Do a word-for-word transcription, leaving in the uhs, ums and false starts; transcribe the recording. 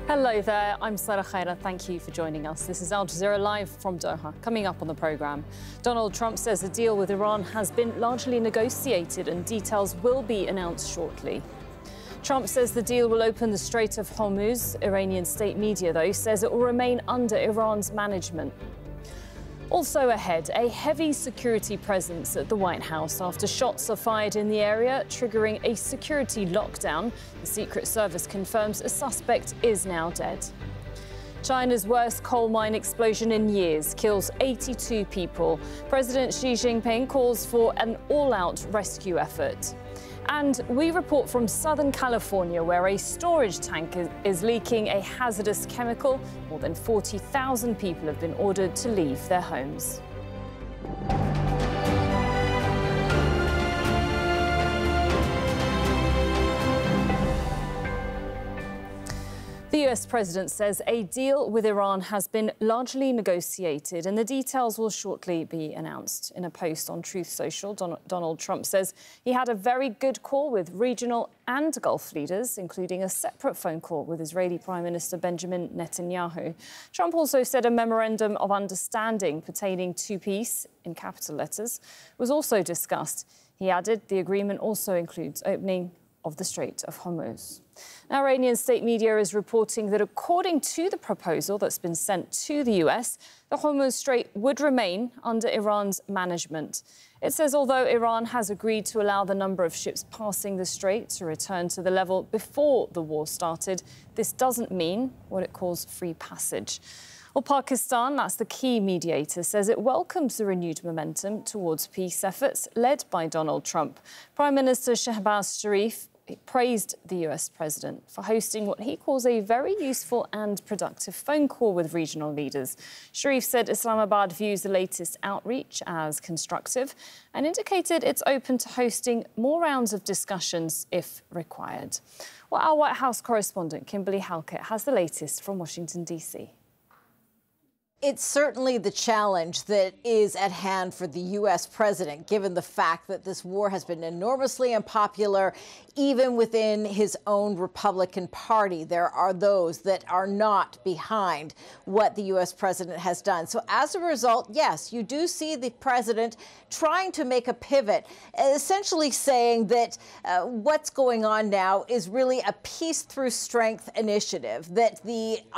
Hello there, I'm Sarah Khaira. Thank you for joining us. This is Al Jazeera Live from Doha. Coming up on the programme, Donald Trump says a deal with Iran has been largely negotiated and details will be announced shortly. Trump says the deal will open the Strait of Hormuz. Iranian state media, though, says it will remain under Iran's management. Also ahead, a heavy security presence at the White House after shots are fired in the area, triggering a security lockdown. The Secret Service confirms a suspect is now dead. China's worst coal mine explosion in years kills eighty-two people. President Xi Jinping calls for an all-out rescue effort. And we report from Southern California, where a storage tank is leaking a hazardous chemical. More than forty thousand people have been ordered to leave their homes. The U S president says a deal with Iran has been largely negotiated and the details will shortly be announced. In a post on Truth Social, Don Donald Trump says he had a very good call with regional and Gulf leaders, including a separate phone call with Israeli Prime Minister Benjamin Netanyahu. Trump also said a memorandum of understanding pertaining to peace, in capital letters, was also discussed. He added the agreement also includes opening of the Strait of Hormuz. Now, Iranian state media is reporting that according to the proposal that's been sent to the U S, the Hormuz Strait would remain under Iran's management. It says although Iran has agreed to allow the number of ships passing the strait to return to the level before the war started, this doesn't mean what it calls free passage. Well, Pakistan, that's the key mediator, says it welcomes the renewed momentum towards peace efforts led by Donald Trump. Prime Minister Shehbaz Sharif praised the U S president for hosting what he calls a very useful and productive phone call with regional leaders. Sharif said Islamabad views the latest outreach as constructive and indicated it's open to hosting more rounds of discussions if required. Well, our White House correspondent, Kimberly Halkett, has the latest from Washington, D C. It's certainly the challenge that is at hand for the U S president, given the fact that this war has been enormously unpopular, even within his own Republican Party. There are those that are not behind what the U S president has done. So as a result, yes, you do see the president trying to make a pivot, essentially saying that uh, what's going on now is really a peace through strength initiative, that the